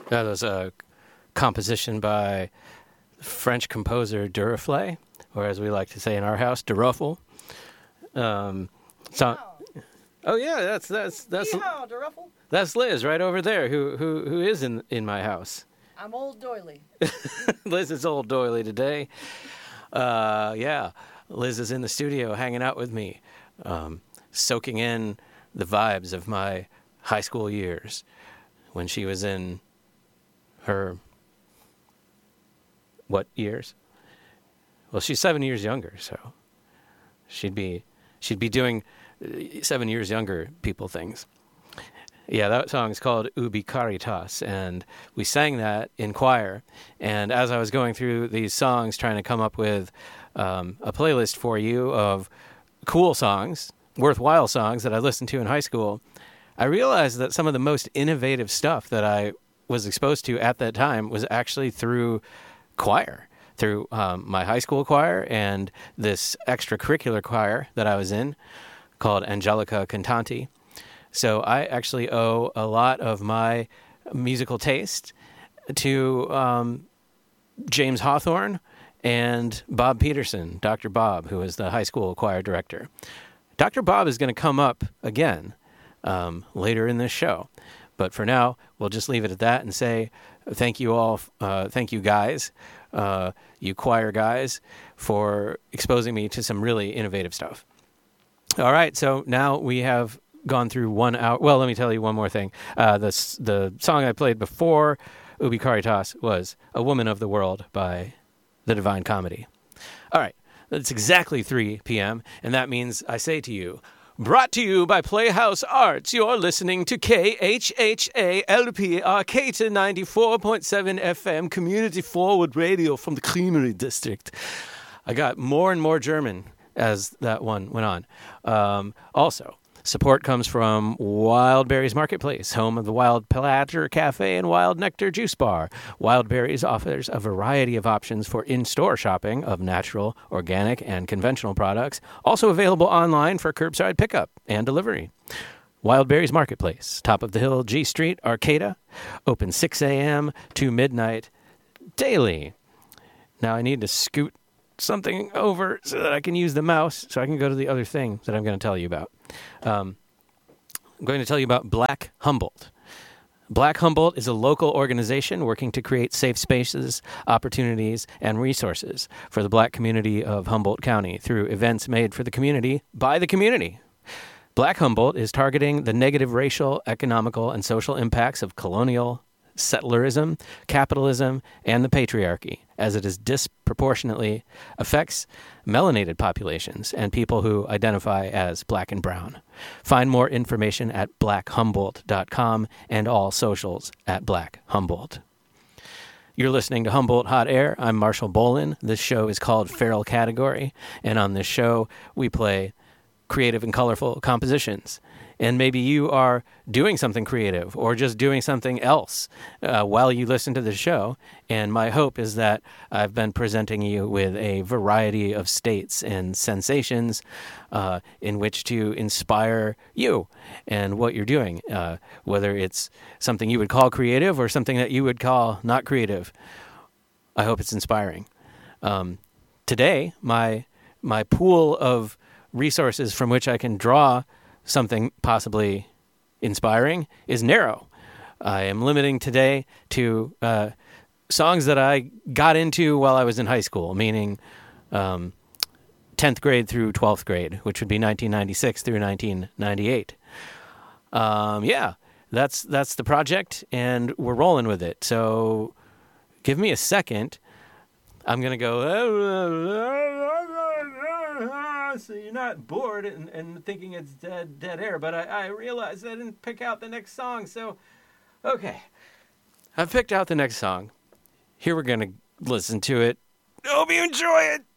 That was a composition by French composer Duruflé, or as we like to say in our house, Duruffle. So, oh yeah, that's Yeehaw, Duruffle. That's Liz right over there, who is in my house. I'm old doily. Liz is old doily today. Yeah, Liz is in the studio hanging out with me, soaking in the vibes of my high school years when she was in her, what years? Well, she's 7 years younger, so she'd be doing 7 years younger people things. Yeah, that song is called Ubi Caritas, and we sang that in choir. And as I was going through these songs, trying to come up with a playlist for you of cool songs, worthwhile songs that I listened to in high school, I realized that some of the most innovative stuff that I was exposed to at that time was actually through choir, through my high school choir and this extracurricular choir that I was in called Angelica Cantanti. So I actually owe a lot of my musical taste to James Hawthorne and Bob Peterson, Dr. Bob, who is the high school choir director. Dr. Bob is going to come up again later in this show. But for now, we'll just leave it at that and say thank you all, thank you guys, you choir guys, for exposing me to some really innovative stuff. All right, so now we have gone through 1 hour. Well, let me tell you one more thing. The song I played before Ubi Caritas was A Woman of the World by The Divine Comedy. All right, it's exactly 3 p.m., and that means I say to you, brought to you by Playhouse Arts, you're listening to KHHA-LP Arcata 94.7 FM Community Forward Radio from the Creamery District. I got more and more German as that one went on. Also, support comes from Wild Berries Marketplace, home of the Wild Platter Cafe and Wild Nectar Juice Bar. Wild Berries offers a variety of options for in-store shopping of natural, organic, and conventional products, also available online for curbside pickup and delivery. Wild Berries Marketplace, top of the hill, G Street, Arcata, open 6 a.m. to midnight daily. Now I need to scoot something over so that I can use the mouse so I can go to the other thing that I'm going to tell you about. I'm going to tell you about Black Humboldt. Black Humboldt is a local organization working to create safe spaces, opportunities, and resources for the Black community of Humboldt County through events made for the community by the community. Black Humboldt is targeting the negative racial, economical, and social impacts of colonial settlerism, capitalism, and the patriarchy, as it is disproportionately affects melanated populations and people who identify as black and brown. Find more information at blackhumboldt.com and all socials at Black Humboldt. You're listening to Humboldt Hot Air. I'm Marshall Bolin. This show is called Feral Category, and on this show, we play creative and colorful compositions. And maybe you are doing something creative or just doing something else while you listen to the show. And my hope is that I've been presenting you with a variety of states and sensations in which to inspire you and what you're doing, whether it's something you would call creative or something that you would call not creative. I hope it's inspiring. Today, my pool of resources from which I can draw something possibly inspiring is narrow. I am limiting today to songs that I got into while I was in high school, meaning 10th grade through 12th grade, which would be 1996 through 1998. Yeah, that's the project, and we're rolling with it. So give me a second. I'm going to go... so you're not bored and thinking it's dead air, but I realized I didn't pick out the next song, so okay. I've picked out the next song. Here we're going to listen to it. Hope you enjoy it.